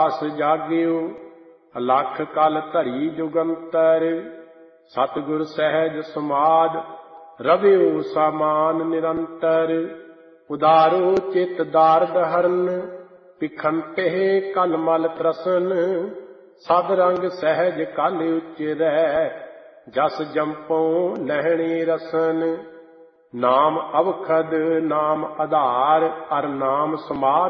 ਅਸ ਜਾਗਿਓ ਅਲਖ ਕਲ ਧਰੀ ਜੁਗੰਤਰ। ਸਤਿਗੁਰ ਸਹਿਜ ਸਮਾਧ ਰਵਿਓ ਸਾਮਾਨ ਨਿਰੰਤਰ। ਉਦਾਰੋ ਚਿਤ ਦਾਰਦ ਹਰਨ ਪਿਖੰਤੇ ਕਲ ਮਲ ਤ੍ਰਸਨ। ਸਦ ਰੰਗ ਸਹਿਜ ਕਲ ਉਚਰੈ ਜਸ ਜੰਪਉ ਲਹਿਣੀ ਰਸਨ। ਨਾਮ ਅਵਖਦ ਨਾਮ ਆਧਾਰ ਅਰ ਨਾਮ ਸਮਾਧ